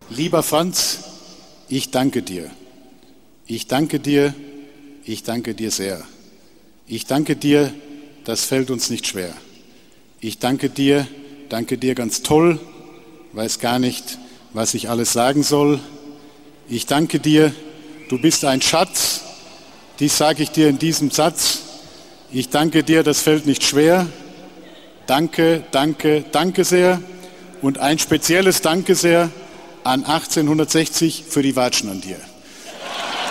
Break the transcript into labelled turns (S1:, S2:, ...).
S1: Lieber Franz, ich danke dir. Ich danke dir, ich danke dir sehr. Ich danke dir, das fällt uns nicht schwer. Ich danke dir ganz toll, weiß gar nicht, was ich alles sagen soll. Ich danke dir, du bist ein Schatz, dies sage ich dir in diesem Satz. Ich danke dir, das fällt nicht schwer. Danke, danke, danke sehr. Und ein spezielles Danke sehr an 1860 für die Watschen an dir.